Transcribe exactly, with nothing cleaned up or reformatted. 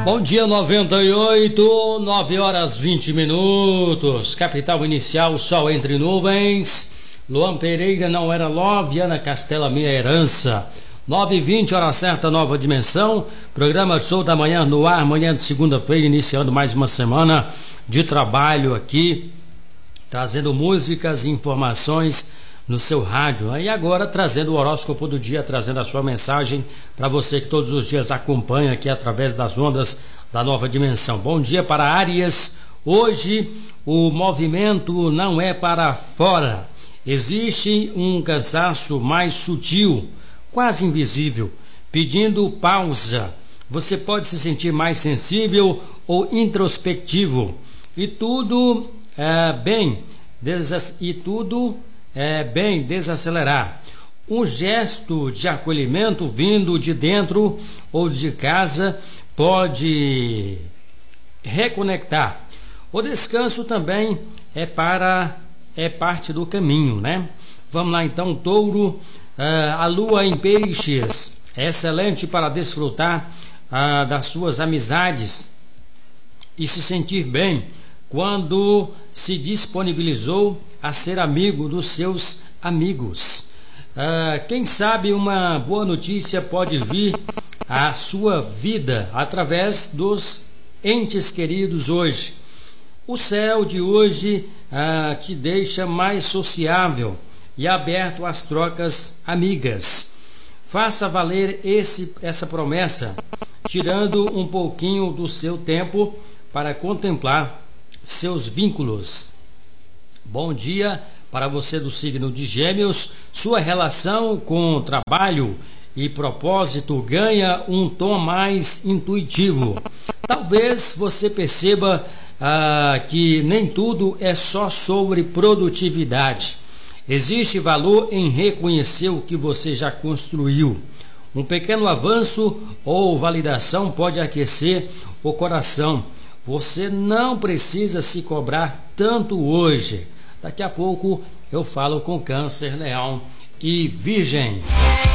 Bom dia, noventa e oito, nove horas vinte minutos. Capital inicial, sol entre nuvens. Luan Pereira, não era love. Ana Castela, minha herança. nove e vinte, hora certa, nova dimensão. Programa Show da Manhã no ar, manhã de segunda-feira, iniciando mais uma semana de trabalho aqui, trazendo músicas e informações no seu rádio. E agora trazendo o horóscopo do dia, trazendo a sua mensagem para você que todos os dias acompanha aqui através das ondas da nova dimensão. Bom dia para Áries. Hoje o movimento não é para fora. Existe um cansaço mais sutil, quase invisível, pedindo pausa. Você pode se sentir mais sensível ou introspectivo. E tudo é bem, desas... e tudo é bem desacelerar. Um gesto de acolhimento vindo de dentro ou de casa pode reconectar. O descanso também é para é parte do caminho, né? Vamos lá então, Touro. Uh, a lua em peixes é excelente para desfrutar uh, das suas amizades e se sentir bem quando se disponibilizou a ser amigo dos seus amigos. Uh, quem sabe uma boa notícia pode vir à sua vida através dos entes queridos hoje. O céu de hoje uh, te deixa mais sociável e aberto às trocas amigas. Faça valer esse, essa promessa, tirando um pouquinho do seu tempo para contemplar seus vínculos. Bom dia para você do signo de Gêmeos. Sua relação com trabalho e propósito ganha um tom mais intuitivo. Talvez você perceba ah, que nem tudo é só sobre produtividade. Existe valor em reconhecer o que você já construiu. Um pequeno avanço ou validação pode aquecer o coração. Você não precisa se cobrar tanto hoje. Daqui a pouco eu falo com Câncer, Leão e Virgem.